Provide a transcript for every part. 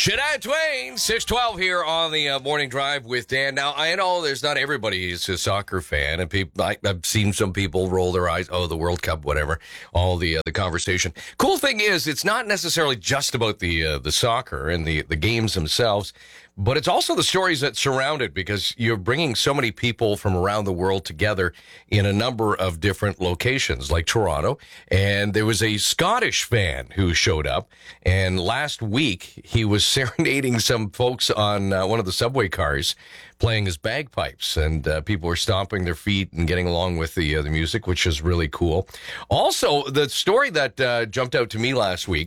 Shania Twain, 612 here on the Morning Drive with Dan. Now, I know there's not everybody who's a soccer fan, and people, I've seen some people roll their eyes, oh, the World Cup, whatever, all the conversation. Cool thing is, it's not necessarily just about the soccer and the games themselves, but it's also the stories that surround it, because you're bringing so many people from around the world together in a number of different locations, like Toronto. And there was a Scottish fan who showed up, and last week he was serenading some folks on one of the subway cars, playing his bagpipes, and people were stomping their feet and getting along with the music, which is really cool. Also, the story that jumped out to me last week,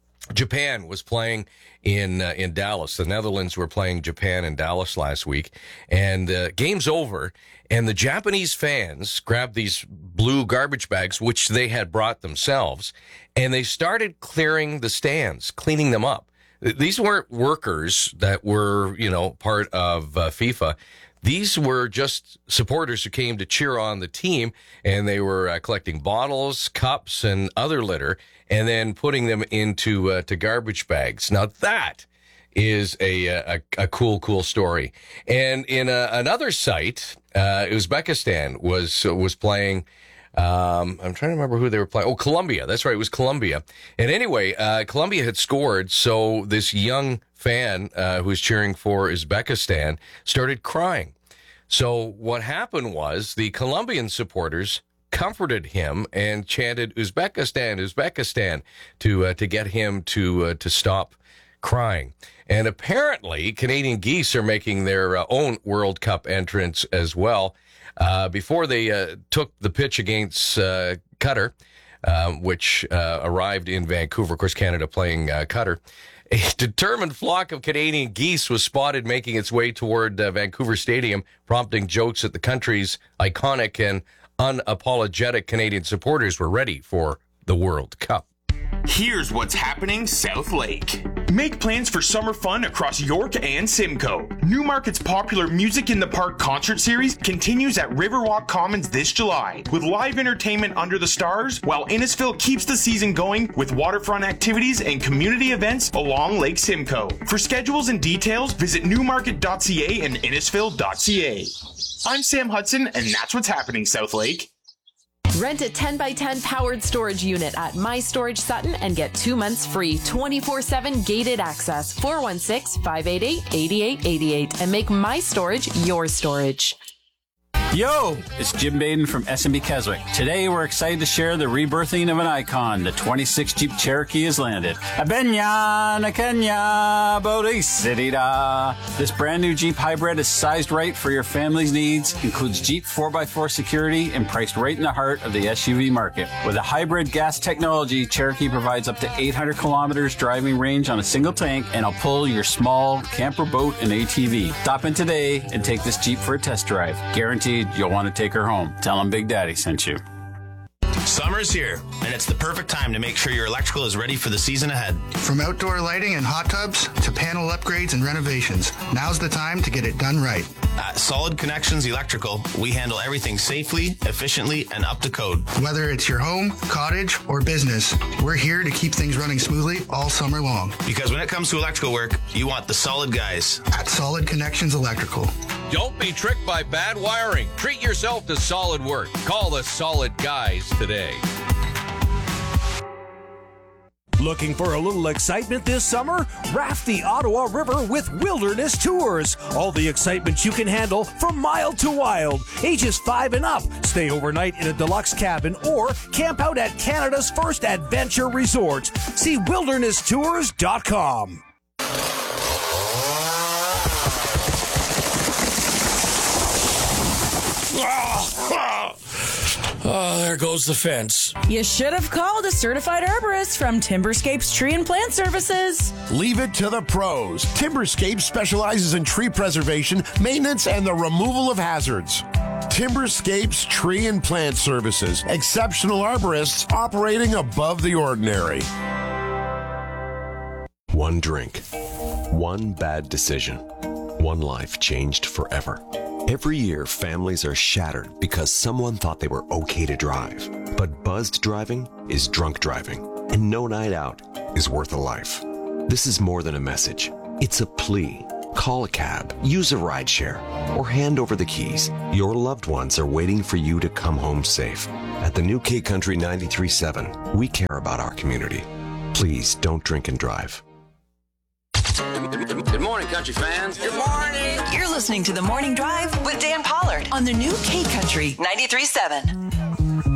Japan was playing in Dallas. The Netherlands were playing Japan in Dallas last week, and game's over, and the Japanese fans grabbed these blue garbage bags, which they had brought themselves, and they started clearing the stands, cleaning them up. These weren't workers that were, part of FIFA. These were just supporters who came to cheer on the team, and they were collecting bottles, cups, and other litter, and then putting them into to garbage bags. Now that is a cool story. And in another site, Uzbekistan was playing. I'm trying to remember who they were playing. Oh, Colombia. That's right. It was Colombia. And anyway, Colombia had scored. So this young fan who was cheering for Uzbekistan started crying. So what happened was the Colombian supporters comforted him and chanted Uzbekistan, Uzbekistan to get him to stop crying. And apparently Canadian Geese are making their own World Cup entrance as well. Before they took the pitch against Qatar, which arrived in Vancouver, of course, Canada playing Qatar, a determined flock of Canadian geese was spotted making its way toward Vancouver Stadium, prompting jokes that the country's iconic and unapologetic Canadian supporters were ready for the World Cup. Here's what's happening South Lake. Make plans for summer fun across York and Simcoe. Newmarket's popular Music in the Park concert series continues at Riverwalk Commons this July, with live entertainment under the stars, while Innisfil keeps the season going with waterfront activities and community events along Lake Simcoe. For schedules and details, visit newmarket.ca and innisfil.ca. I'm Sam Hudson, and that's what's happening South Lake. Rent a 10x10 powered storage unit at My Storage Sutton and get 2 months free, 24/7 gated access. 416-588-8888 and make My Storage your storage. Yo, it's Jim Baden from S&B Keswick. Today we're excited to share the rebirthing of an icon. The 26 Jeep Cherokee has landed. Abenya, Nakenya, Bodhisattva. This brand new Jeep hybrid is sized right for your family's needs, includes Jeep 4x4 security, and priced right in the heart of the SUV market. With a hybrid gas technology, Cherokee provides up to 800 kilometers driving range on a single tank, and will pull your small camper, boat, and ATV. Stop in today and take this Jeep for a test drive. Guaranteed you'll want to take her home. Tell them Big Daddy sent you. Summer's here, and it's the perfect time to make sure your electrical is ready for the season ahead. From outdoor lighting and hot tubs to panel upgrades and renovations, now's the time to get it done right. At Solid Connections Electrical, we handle everything safely, efficiently, and up to code. Whether it's your home, cottage, or business, we're here to keep things running smoothly all summer long. Because when it comes to electrical work, you want the solid guys. At Solid Connections Electrical. Don't be tricked by bad wiring. Treat yourself to solid work. Call the Solid Guys today. Looking for a little excitement this summer? Raft the Ottawa River with Wilderness Tours. All the excitement you can handle from mild to wild. Ages 5 and up. Stay overnight in a deluxe cabin or camp out at Canada's first adventure resort. See wildernesstours.com. Oh, there goes the fence. You should have called a certified arborist from Timberscapes Tree and Plant Services. Leave it to the pros. Timberscapes specializes in tree preservation, maintenance, and the removal of hazards. Timberscapes Tree and Plant Services. Exceptional arborists operating above the ordinary. One drink. One bad decision. One life changed forever. Every year, families are shattered because someone thought they were okay to drive. But buzzed driving is drunk driving, and no night out is worth a life. This is more than a message. It's a plea. Call a cab, use a rideshare, or hand over the keys. Your loved ones are waiting for you to come home safe. At the new K Country 93.7, we care about our community. Please don't drink and drive. Good morning, country fans. Good morning. You're listening to The Morning Drive with Dan Pollard on the new K Country 93.7.